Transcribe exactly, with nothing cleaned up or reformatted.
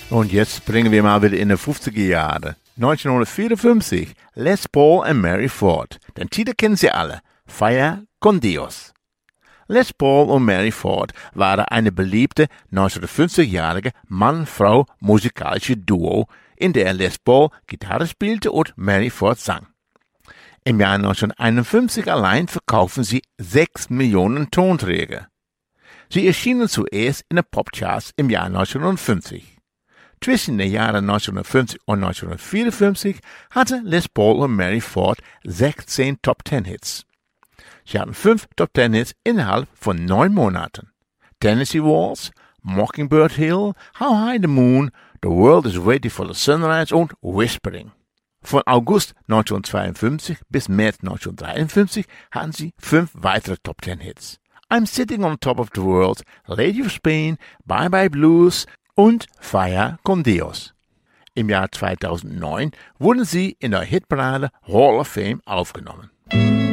Und jetzt springen wir mal wieder in die fünfziger Jahre. neunzehnhundertvierundfünfzig, Les Paul und Mary Ford. Den Titel kennen Sie alle, Fire con Dios. Les Paul und Mary Ford waren eine beliebte neunzehnhundertfünfzigjährige Mann-Frau musikalische Duo, in der Les Paul Gitarre spielte und Mary Ford sang. Im Jahr neunzehnhunderteinundfünfzig allein verkauften sie sechs Millionen Tonträger. Sie erschienen zuerst in den Popcharts im Jahr neunzehnhundertfünfzig. Zwischen den Jahren neunzehnhundertfünfzig und neunzehnhundertvierundfünfzig hatte Les Paul und Mary Ford sechzehn Top-Ten-Hits. Sie hatten fünf Top-Ten-Hits innerhalb von neun Monaten. Tennessee Waltz, Mockingbird Hill, How High the Moon, The World is Waiting for the Sunrise und Whispering. Von August neunzehnhundertzweiundfünfzig bis März neunzehnhundertdreiundfünfzig hatten sie fünf weitere Top-Ten-Hits. I'm Sitting on Top of the World, Lady of Spain, Bye Bye Blues und Fire con Dios. Im Jahr zweitausendneun wurden sie in der Hitparade Hall of Fame aufgenommen.